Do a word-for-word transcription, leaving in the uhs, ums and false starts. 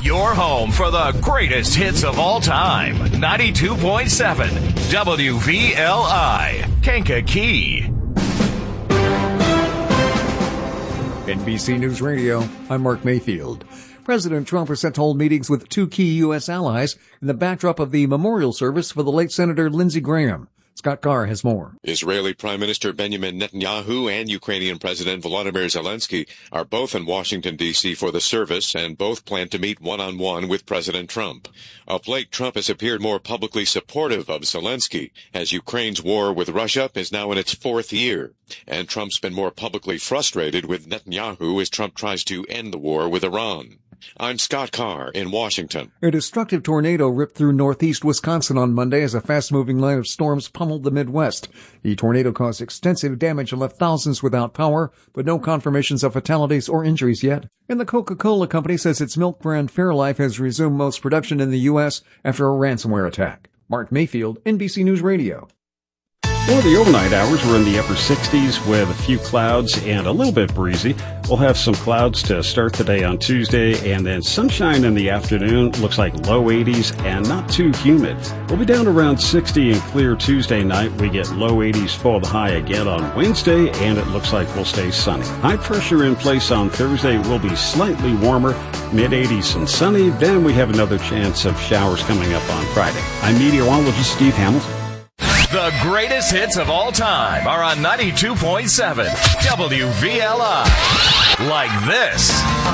Your home for the greatest hits of all time. ninety-two point seven W V L I, Kankakee. N B C News Radio, I'm Mark Mayfield. President Trump is set to hold meetings with two key U S allies in the backdrop of the memorial service for the late Senator Lindsey Graham. Scott Carr has more. Israeli Prime Minister Benjamin Netanyahu and Ukrainian President Volodymyr Zelensky are both in Washington, D C for the service, and both plan to meet one-on-one with President Trump. Of late, Trump has appeared more publicly supportive of Zelensky, as Ukraine's war with Russia is now in its fourth year. And Trump's been more publicly frustrated with Netanyahu as Trump tries to end the war with Iran. I'm Scott Carr in Washington. A destructive tornado ripped through northeast Wisconsin on Monday as a fast-moving line of storms pummeled the Midwest. The tornado caused extensive damage and left thousands without power, but no confirmations of fatalities or injuries yet. And the Coca-Cola Company says its milk brand Fairlife has resumed most production in the U S after a ransomware attack. Mark Mayfield, N B C News Radio. Well, the overnight hours were in the upper sixties with a few clouds and a little bit breezy. We'll have some clouds to start the day on Tuesday, and then sunshine in the afternoon. Looks like low eighties and not too humid. We'll be down around sixty and clear Tuesday night. We get low eighties for the high again on Wednesday, and it looks like we'll stay sunny. High pressure in place on Thursday will be slightly warmer, mid eighties and sunny. Then we have another chance of showers coming up on Friday. I'm meteorologist Steve Hamilton. The greatest hits of all time are on ninety-two point seven W V L I. Like this.